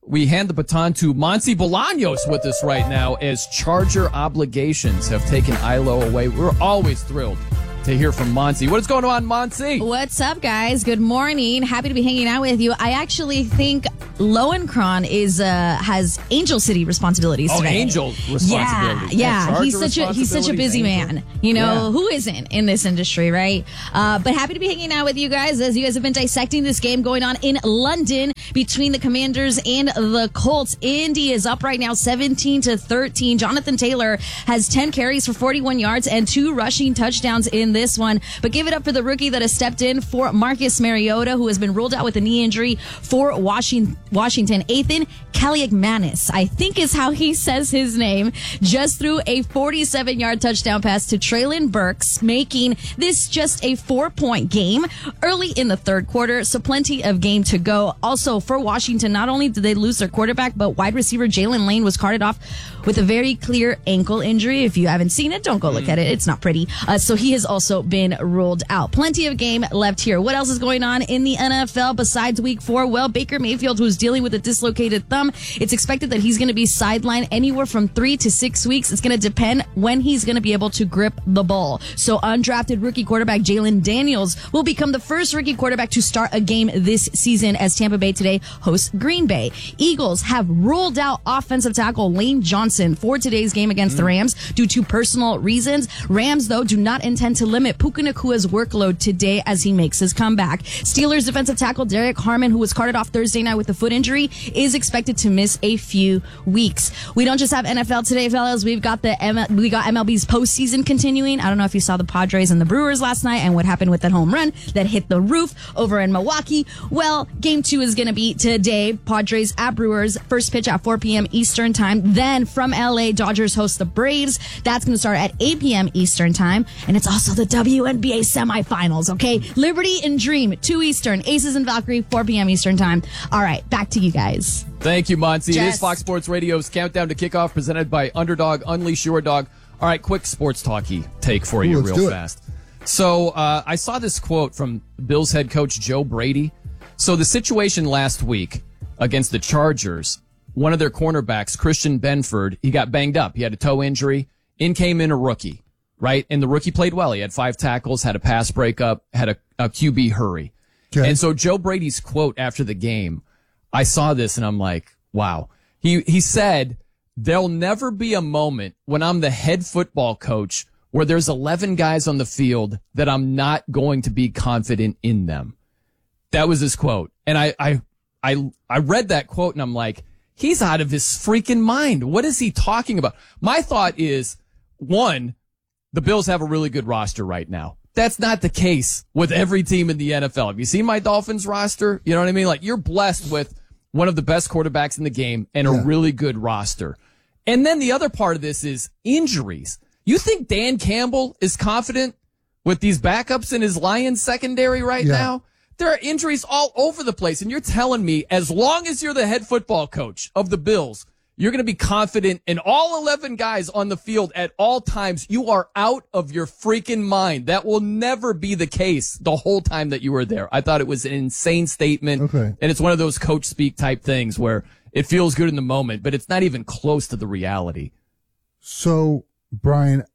B: we hand the baton to Monty Bolaños with us right now as Charger obligations have taken I L O away. We're always thrilled to hear from Monty. What is going on, Monty?
S: What's up, guys? Good morning. Happy to be hanging out with you. I actually think Lowenkron is uh, has Angel City responsibilities
B: oh,
S: today.
B: Angel responsibilities.
S: Yeah, yeah.
B: Oh,
S: he's such a he's such a busy
B: Angel.
S: man. You know,
B: yeah.
S: who isn't in this industry, right? Uh, but happy to be hanging out with you guys as you guys have been dissecting this game going on in London between the Commanders and the Colts. Indy is up right now seventeen to thirteen. Jonathan Taylor has ten carries for forty-one yards and two rushing touchdowns in this one. But give it up for the rookie that has stepped in for Marcus Mariota, who has been ruled out with a knee injury for Washington. Washington. Ethan Kaliakmanis, I think is how he says his name, just threw a forty-seven-yard touchdown pass to Traylon Burks, making this just a four-point game early in the third quarter, so plenty of game to go. Also, for Washington, not only did they lose their quarterback, but wide receiver Jalen Lane was carted off with a very clear ankle injury. If you haven't seen it, don't go look at it. It's not pretty. Uh, so he has also been ruled out. Plenty of game left here. What else is going on in the N F L besides week four? Well, Baker Mayfield, who's dealing with a dislocated thumb, it's expected that he's going to be sidelined anywhere from three to six weeks. It's going to depend when he's going to be able to grip the ball. So undrafted rookie quarterback Jalen Daniels will become the first rookie quarterback to start a game this season as Tampa Bay today hosts Green Bay. Eagles have ruled out offensive tackle Lane Johnson for today's game against the Rams due to personal reasons. Rams, though, do not intend to limit Puka Nakua's workload today as he makes his comeback. Steelers defensive tackle Derek Harmon, who was carted off Thursday night with a foot injury, is expected to miss a few weeks. We don't just have N F L today, fellas. We've got the M L- we got M L B's postseason continuing. I don't know if you saw the Padres and the Brewers last night and what happened with that home run that hit the roof over in Milwaukee. Well, game two is going to be today. Padres at Brewers. First pitch at four p.m. Eastern time. Then from L A, Dodgers host the Braves. That's going to start at eight p.m. Eastern time. And it's also the W N B A semifinals, okay? Liberty and Dream, two Eastern. Aces and Valkyrie, four p.m. Eastern time. All right, back to you guys.
B: Thank you, Monty.
S: Jess.
B: It is Fox Sports Radio's Countdown to Kickoff presented by Underdog. Unleash your dog. All right, quick sports talky take for you
C: Ooh,
B: real fast. So uh, I saw this quote from Bills head coach Joe Brady. So the situation last week against the Chargers, one of their cornerbacks, Christian Benford, he got banged up. He had a toe injury. In came in a rookie, right? And the rookie played well. He had five tackles, had a pass breakup, had a, a Q B hurry. Okay. And so Joe Brady's quote after the game, I saw this and I'm like, wow. He he said, there'll never be a moment when I'm the head football coach where there's eleven guys on the field that I'm not going to be confident in them. That was his quote. And I, I, I, I read that quote and I'm like, he's out of his freaking mind. What is he talking about? My thought is, one, the Bills have a really good roster right now. That's not the case with every team in the N F L. Have you seen my Dolphins roster? You know what I mean? Like, you're blessed with one of the best quarterbacks in the game and yeah. a really good roster. And then the other part of this is injuries. You think Dan Campbell is confident with these backups in his Lions secondary right yeah. now? There are injuries all over the place. And you're telling me as long as you're the head football coach of the Bills, you're going to be confident in all eleven guys on the field at all times. You are out of your freaking mind. That will never be the case the whole time that you were there. I thought it was an insane statement.
C: Okay.
B: And it's one of those coach speak type things where it feels good in the moment, but it's not even close to the reality.
C: So, Brian,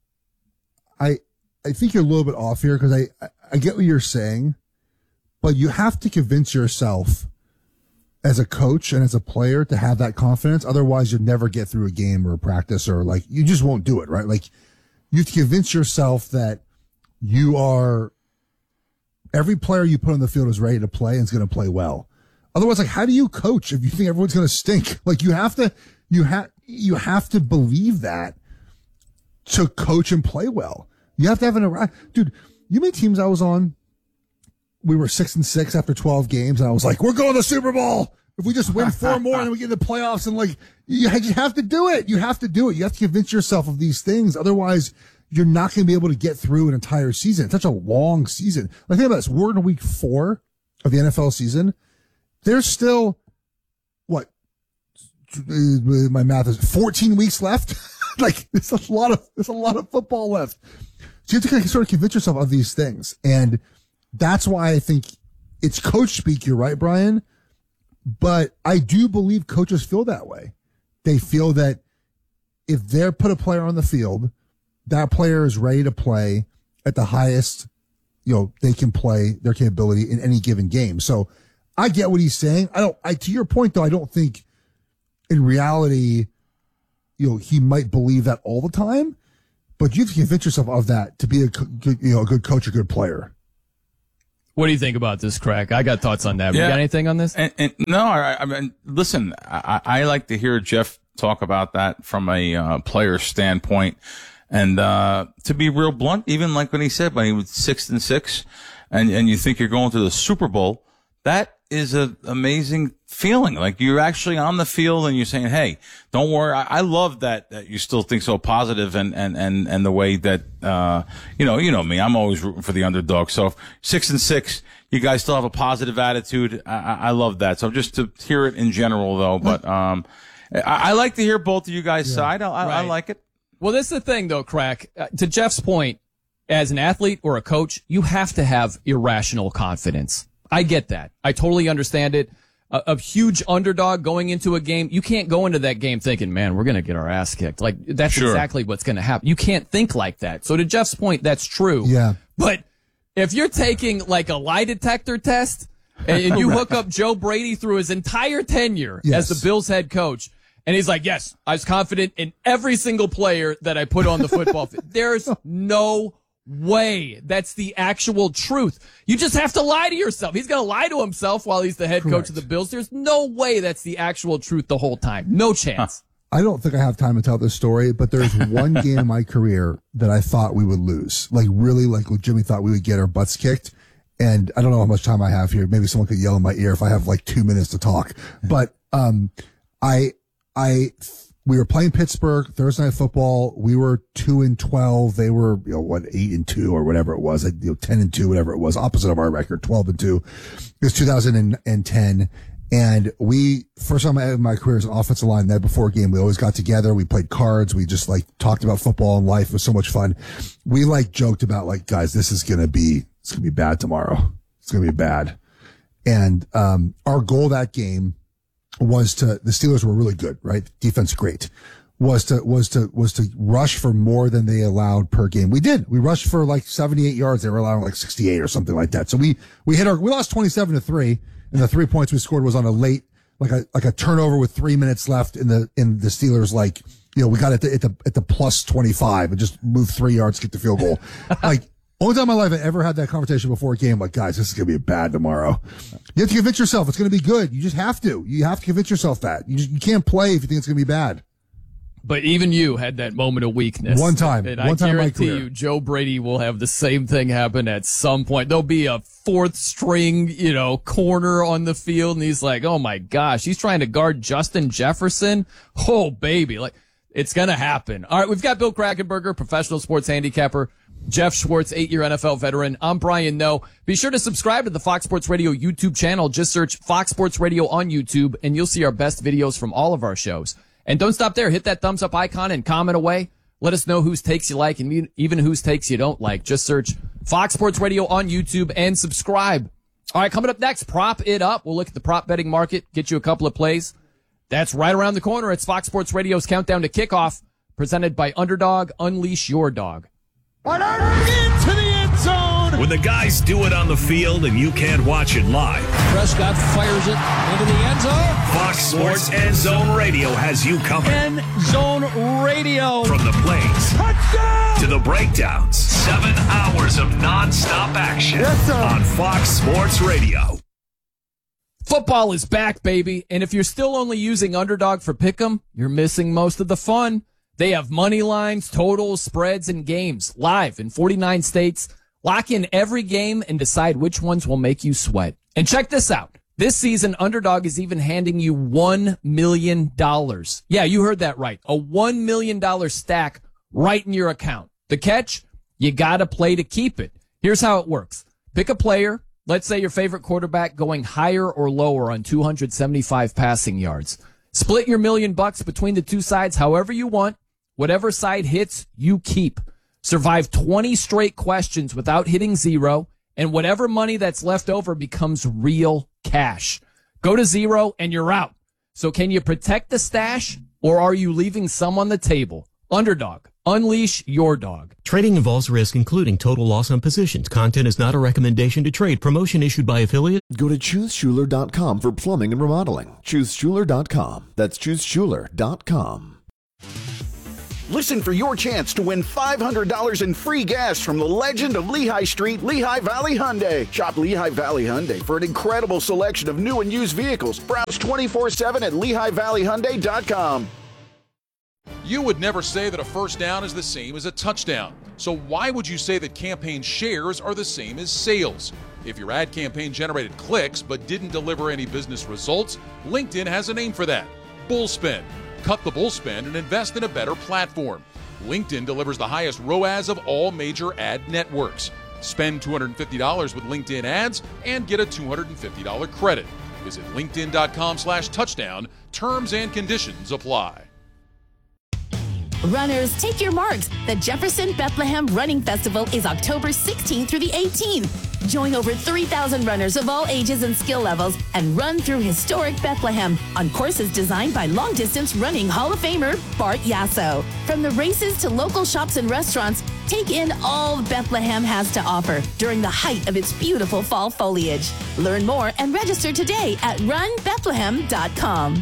C: I I think you're a little bit off here because I, I get what you're saying, but you have to convince yourself as a coach and as a player to have that confidence. Otherwise, you'll never get through a game or a practice, or like, you just won't do it, right? Like, you have to convince yourself that you are, every player you put on the field is ready to play and is going to play well. Otherwise, like, how do you coach if you think everyone's going to stink? Like, you have to, you have, you have to believe that to coach and play well. You have to have an, dude, you many teams I was on, we were six and six after twelve games, and I was like, we're going to the Super Bowl. If we just win four more and we get in the playoffs, and like, you have to do it. You have to do it. You have to convince yourself of these things. Otherwise, you're not going to be able to get through an entire season. It's such a long season. Like, think about this. We're in week four of the N F L season. There's still, what, my math is fourteen weeks left. Like, it's a lot of, there's a lot of football left. So you have to kind of sort of convince yourself of these things. And that's why I think it's coach speak. You're right, Brian. But I do believe coaches feel that way. They feel that if they put a player on the field, that player is ready to play at the highest, you know, they can play their capability in any given game. So I get what he's saying. I don't, I, to your point though, I don't think in reality, you know, he might believe that all the time, but you have to convince yourself of that to be a good, you know, a good coach, a good player.
B: What do you think about this, Crack? I got thoughts on that.
A: Yeah.
B: You got anything on this?
A: And, and no, I, I mean, listen, I, I like to hear Jeff talk about that from a uh, player standpoint. And uh to be real blunt, even like when he said when he was six and six, and and you think you're going to the Super Bowl, that is an amazing feeling. Like you're actually on the field and you're saying, "Hey, don't worry." I, I love that that you still think so positive and and and and the way that uh you know you know me, I'm always rooting for the underdog. So if six and six, you guys still have a positive attitude. I, I, I love that. So just to hear it in general, though, but um, I, I like to hear both of you guys' yeah. side. I, I,
B: right.
A: I like it.
B: Well, this is the thing, though, Crack. Uh, to Jeff's point, as an athlete or a coach, you have to have irrational confidence. I get that. I totally understand it. A, a huge underdog going into a game, you can't go into that game thinking, man, we're going to get our ass kicked. Like, that's
A: sure.
B: exactly what's going to happen. You can't think like that. So to Jeff's point, that's true.
C: Yeah.
B: But if you're taking, like, a lie detector test and, and you hook up Joe Brady through his entire tenure
C: yes.
B: as the Bills head coach, and he's like, yes, I was confident in every single player that I put on the football field. There's no way that's the actual truth. You just have to lie to yourself. He's going to lie to himself while he's the head
C: Correct.
B: coach of the Bills. There's no way that's the actual truth the whole time. No chance.
C: I don't think I have time to tell this story, but there's one game in my career that I thought we would lose. Like really, like Jimmy thought we would get our butts kicked. And I don't know how much time I have here. Maybe someone could yell in my ear if I have like two minutes to talk. But, um, I, I, we were playing Pittsburgh Thursday Night Football. We were two and twelve. They were, you know, what, eight and two or whatever it was, like, you know, ten and two, whatever it was, opposite of our record, twelve and two. It was two thousand ten. And we, first time in my career as an offensive line, that before a game, we always got together. We played cards. We just like talked about football and life. It was so much fun. We like joked about like, guys, this is going to be, it's going to be bad tomorrow. It's going to be bad. And, um, our goal that game was to, the Steelers were really good, right? Defense great. Was to, was to, was to rush for more than they allowed per game. We did. We rushed for like seventy-eight yards. They were allowing like sixty-eight or something like that. So we, we hit our, we lost twenty-seven to three, and the three points we scored was on a late, like a, like a turnover with three minutes left in the, in the Steelers, like, you know, we got at the, at the, at the plus twenty-five and just moved three yards, kicked the field goal. Like, only time in my life I ever had that conversation before a game, like, guys, this is going to be bad tomorrow. You have to convince yourself it's going to be good. You just have to. You have to convince yourself that. You just, you can't play if you think it's going to be bad.
B: But even you had that moment of weakness.
C: One time.
B: And
C: One
B: I
C: time in my
B: guarantee
C: career.
B: you, Joe Brady will have the same thing happen at some point. There'll be a fourth string, you know, corner on the field, and he's like, oh my gosh, he's trying to guard Justin Jefferson? Oh, baby. Like, it's going to happen. All right, we've got Bill Krackomberger, professional sports handicapper. Jeff Schwartz, eight-year N F L veteran. I'm Brian Noe. Be sure to subscribe to the Fox Sports Radio YouTube channel. Just search Fox Sports Radio on YouTube, and you'll see our best videos from all of our shows. And don't stop there. Hit that thumbs up icon and comment away. Let us know whose takes you like and even whose takes you don't like. Just search Fox Sports Radio on YouTube and subscribe. All right, coming up next, Prop It Up. We'll look at the prop betting market, get you a couple of plays. That's right around the corner. It's Fox Sports Radio's Countdown to Kickoff, presented by Underdog. Unleash your dog.
E: Into the end zone.
R: When the guys do it on the field and you can't watch it live,
E: Prescott fires it into the end zone.
R: Fox Sports End Zone Radio has you covered.
E: End Zone Radio.
R: From the plays
E: Touchdown!
R: to the breakdowns, seven hours of nonstop action
E: yes, sir.
R: on Fox Sports Radio.
B: Football is back, baby. And if you're still only using Underdog for Pick'em, you're missing most of the fun. They have money lines, totals, spreads, and games live in forty-nine states. Lock in every game and decide which ones will make you sweat. And check this out. This season, Underdog is even handing you one million dollars. Yeah, you heard that right. A one million dollars stack right in your account. The catch? You gotta play to keep it. Here's how it works. Pick a player. Let's say your favorite quarterback going higher or lower on two hundred seventy-five passing yards. Split your million bucks between the two sides however you want. Whatever side hits, you keep. Survive twenty straight questions without hitting zero, and whatever money that's left over becomes real cash. Go to zero and you're out. So can you protect the stash or are you leaving some on the table? Underdog, unleash your dog.
G: Trading involves risk, including total loss on positions. Content is not a recommendation to trade. Promotion issued by affiliate.
L: Go to choose schuler dot com for plumbing and remodeling. choose schuler dot com. That's choose schuler dot com.
M: Listen for your chance to win five hundred dollars in free gas from the legend of Lehigh Street, Lehigh Valley Hyundai. Shop Lehigh Valley Hyundai for an incredible selection of new and used vehicles. Browse twenty-four seven at lehigh valley hyundai dot com.
N: You would never say that a first down is the same as a touchdown. So why would you say that campaign shares are the same as sales? If your ad campaign generated clicks but didn't deliver any business results, LinkedIn has a name for that: Bullspin. Cut the bullspin and invest in a better platform. LinkedIn delivers the highest R O A S of all major ad networks. Spend two hundred fifty dollars with LinkedIn ads and get a two hundred fifty dollars credit. Visit linkedin.com slash touchdown. Terms and conditions apply.
O: Runners, take your marks. The Jefferson Bethlehem Running Festival is October sixteenth through the eighteenth. Join over three thousand runners of all ages and skill levels and run through historic Bethlehem on courses designed by long-distance running Hall of Famer Bart Yasso. From the races to local shops and restaurants, take in all Bethlehem has to offer during the height of its beautiful fall foliage. Learn more and register today at run bethlehem dot com.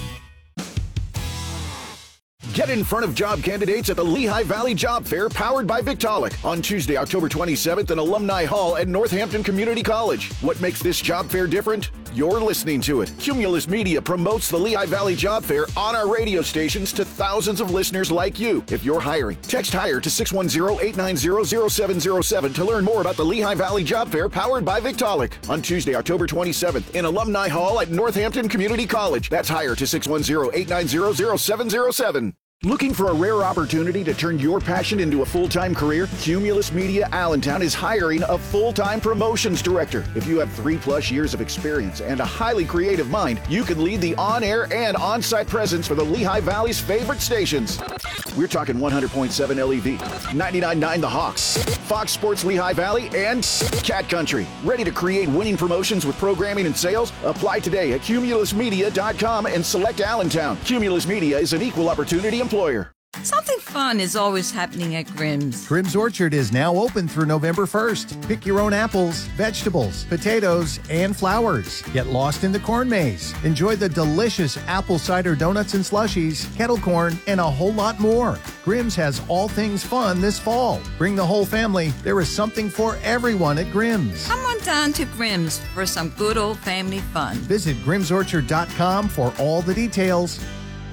M: Get in front of job candidates at the Lehigh Valley Job Fair powered by Victaulic on Tuesday, October twenty-seventh in Alumni Hall at Northampton Community College. What makes this job fair different? You're listening to it. Cumulus Media promotes the Lehigh Valley Job Fair on our radio stations to thousands of listeners like you. If you're hiring, text HIRE to six one zero, eight nine zero, zero seven zero seven to learn more about the Lehigh Valley Job Fair powered by Victaulic on Tuesday, October twenty-seventh in Alumni Hall at Northampton Community College. That's HIRE to six one zero, eight nine zero, zero seven zero seven. Looking for a rare opportunity to turn your passion into a full-time career? Cumulus Media Allentown is hiring a full-time promotions director. If you have three-plus years of experience and a highly creative mind, you can lead the on-air and on-site presence for the Lehigh Valley's favorite stations. We're talking one hundred point seven L E V, ninety-nine point nine The Hawks, Fox Sports Lehigh Valley, and Cat Country. Ready to create winning promotions with programming and sales? Apply today at cumulus media dot com and select Allentown. Cumulus Media is an equal opportunity employer.
P: Something fun is always happening at Grimm's.
Q: Grimm's Orchard is now open through November first. Pick your own apples, vegetables, potatoes, and flowers. Get lost in the corn maze. Enjoy the delicious apple cider donuts and slushies, kettle corn, and a whole lot more. Grimm's has all things fun this fall. Bring the whole family. There is something for everyone at Grimm's.
P: Come on down to Grimm's for some good old family fun.
Q: Visit grims orchard dot com for all the details.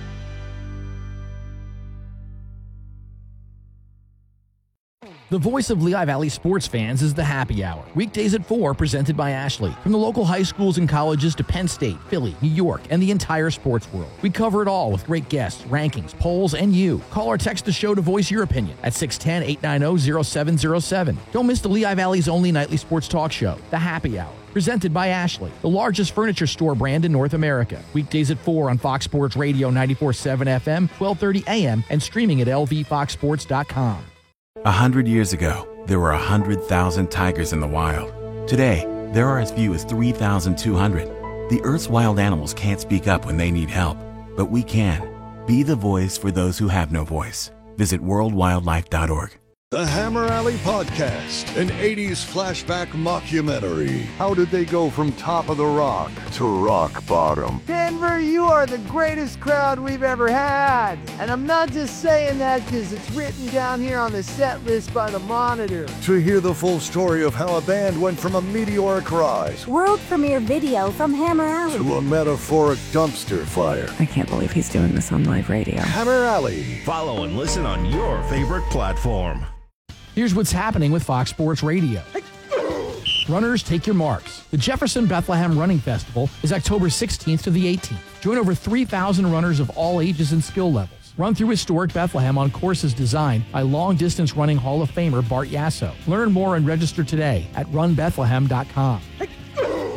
T: The voice of Lehigh Valley sports fans is the Happy Hour. Weekdays at four, presented by Ashley. From the local high schools and colleges to Penn State, Philly, New York, and the entire sports world. We cover it all with great guests, rankings, polls, and you. Call or text the show to voice your opinion at six one zero, eight nine zero, zero seven zero seven. Don't miss the Lehigh Valley's only nightly sports talk show, The Happy Hour. Presented by Ashley, the largest furniture store brand in North America. Weekdays at four on Fox Sports Radio ninety-four point seven F M, twelve thirty A M, and streaming at L V fox sports dot com.
U: A hundred years ago, there were a hundred thousand tigers in the wild. Today, there are as few as three thousand two hundred. The Earth's wild animals can't speak up when they need help, but we can. Be the voice for those who have no voice. Visit world wildlife dot org.
E: The Hammer Alley Podcast, an eighties flashback mockumentary. How did they go from top of the rock to rock bottom?
V: Denver, you are the greatest crowd we've ever had. And I'm not just saying that because it's written down here on the set list by the Monitor.
E: To hear the full story of how a band went from a meteoric rise,
W: world premiere video from Hammer Alley,
E: to a metaphoric dumpster fire.
X: I can't believe he's doing this on live radio.
E: Hammer Alley.
Y: Follow and listen on your favorite platform.
T: Here's what's happening with Fox Sports Radio. Runners, take your marks. The Jefferson Bethlehem Running Festival is October sixteenth to the eighteenth. Join over three thousand runners of all ages and skill levels. Run through historic Bethlehem on courses designed by long-distance running Hall of Famer Bart Yasso. Learn more and register today at run bethlehem dot com.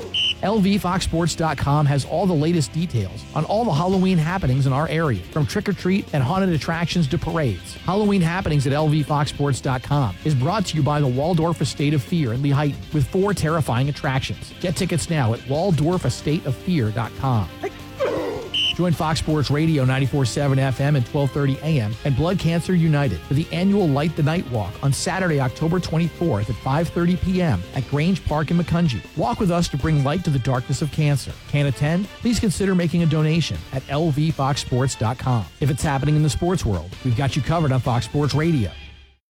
T: L V Fox Sports dot com has all the latest details on all the Halloween happenings in our area, from trick-or-treat and haunted attractions to parades. Halloween Happenings at L V Fox Sports dot com is brought to you by the Waldorf Estate of Fear in Lehighton with four terrifying attractions. Get tickets now at waldorf estate of fear dot com. Join Fox Sports Radio ninety-four point seven F M and twelve thirty A M and Blood Cancer United for the annual Light the Night Walk on Saturday, October twenty-fourth at five thirty P M at Grange Park in Macungie. Walk with us to bring light to the darkness of cancer. Can't attend? Please consider making a donation at L V Fox Sports dot com. If it's happening in the sports world, we've got you covered on Fox Sports Radio.